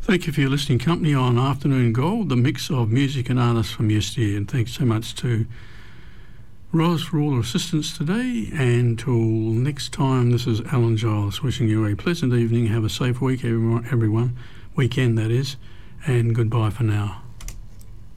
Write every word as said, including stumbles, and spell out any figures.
Thank you for your listening company on Afternoon Gold, the mix of music and artists from yesteryear. And thanks so much to Ros for all her assistance today. And till next time, this is Alan Giles wishing you a pleasant evening. Have a safe week, everyone, everyone. Weekend, that is. And goodbye for now.